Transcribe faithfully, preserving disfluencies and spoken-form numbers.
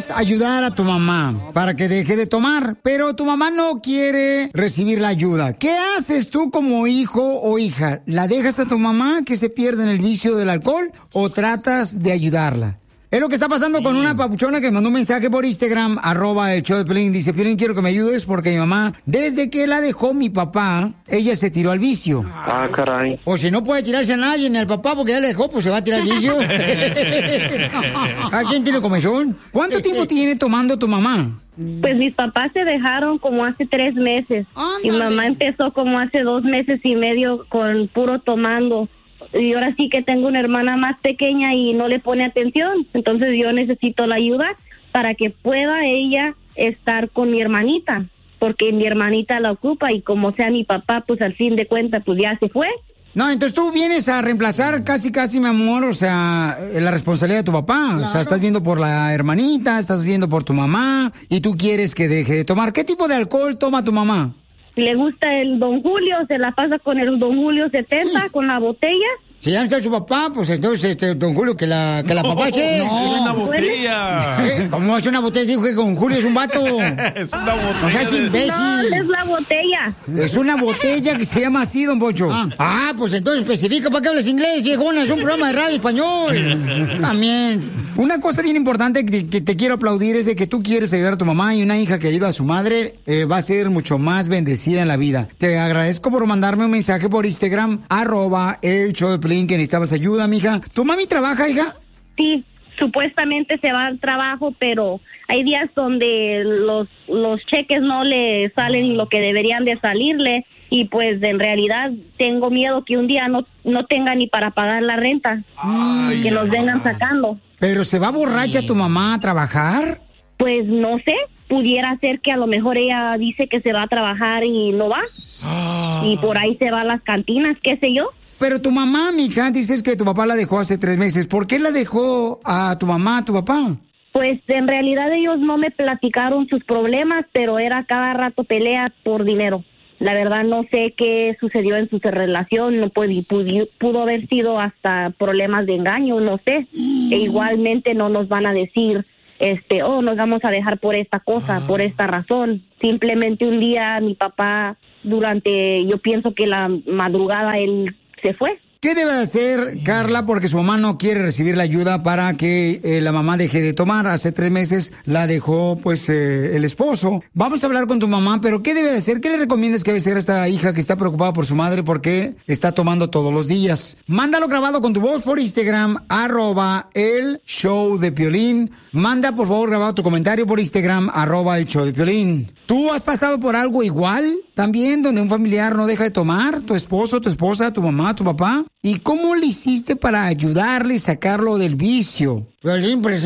quieres ayudar a tu mamá para que deje de tomar, pero tu mamá no quiere recibir la ayuda. ¿Qué haces tú como hijo o hija? ¿La dejas a tu mamá que se pierda en el vicio del alcohol o tratas de ayudarla? Es lo que está pasando con una papuchona que mandó un mensaje por Instagram, arroba el show de Piolín. Dice, Piolín, quiero que me ayudes porque mi mamá, desde que la dejó mi papá, ella se tiró al vicio. Ah, caray. O si no puede tirarse a nadie, ni al papá, porque ya le dejó, pues se va a tirar al vicio. ¿A quién tiene comezón? ¿Cuánto tiempo tiene tomando tu mamá? Pues mis papás se dejaron como hace tres meses. ¡Ándale! Mi mamá empezó como hace dos meses y medio con puro tomando. Y ahora sí que tengo una hermana más pequeña y no le pone atención. Entonces yo necesito la ayuda para que pueda ella estar con mi hermanita. Porque mi hermanita la ocupa y como sea mi papá, pues al fin de cuentas, pues ya se fue. No, entonces tú vienes a reemplazar casi, casi, mi amor, o sea, la responsabilidad de tu papá. Claro. O sea, estás viendo por la hermanita, estás viendo por tu mamá y tú quieres que deje de tomar. ¿Qué tipo de alcohol toma tu mamá? Le gusta el Don Julio, se la pasa con el Don Julio setenta, sí, con la botella. Si ya no está su papá, pues entonces, este, Don Julio, que la, que la no, papá eche. No, es una botella. ¿Eh? ¿Cómo es una botella? Dijo que Don Julio es un vato. Es una botella. O sea, es imbécil. No, es la botella. Es una botella que se llama así, don Pocho. Ah, ah pues entonces especifica para qué hablas inglés, viejona. Es un programa de radio español. También. Una cosa bien importante que, que te quiero aplaudir es de que tú quieres ayudar a tu mamá y una hija que ayuda a su madre eh, va a ser mucho más bendecida en la vida. Te agradezco por mandarme un mensaje por Instagram, arroba el show de Piolín, que necesitabas ayuda, mija. ¿Tu mami trabaja, hija? Sí, supuestamente se va al trabajo, pero hay días donde los, los cheques no le salen lo que deberían de salirle. Y pues en realidad tengo miedo que un día no, no tenga ni para pagar la renta. Ay, que los vengan sacando. ¿Pero se va borracha tu mamá a trabajar? Pues no sé, pudiera ser que a lo mejor ella dice que se va a trabajar y no va. Ah. Y por ahí se va a las cantinas, qué sé yo. Pero tu mamá, mija, dices que tu papá la dejó hace tres meses. ¿Por qué la dejó a tu mamá, a tu papá? Pues en realidad ellos no me platicaron sus problemas, pero era cada rato pelea por dinero. La verdad no sé qué sucedió en su relación, no pudo, pudo, pudo haber sido hasta problemas de engaño, no sé. E igualmente no nos van a decir, este, oh, nos vamos a dejar por esta cosa, ah. por esta razón. Simplemente un día mi papá, durante, yo pienso que la madrugada él se fue. ¿Qué debe hacer Carla? Porque su mamá no quiere recibir la ayuda para que eh, la mamá deje de tomar. Hace tres meses la dejó, pues, eh, el esposo. Vamos a hablar con tu mamá, pero ¿qué debe hacer? ¿Qué le recomiendas que debe hacer a esta hija que está preocupada por su madre porque está tomando todos los días? Mándalo grabado con tu voz por Instagram, arroba el show de Piolín. Manda, por favor, grabado tu comentario por Instagram, arroba el show de Piolín. ¿Tú has pasado por algo igual también, donde un familiar no deja de tomar? ¿Tu esposo, tu esposa, tu mamá, tu papá? ¿Y cómo le hiciste para ayudarle y sacarlo del vicio? Piolín,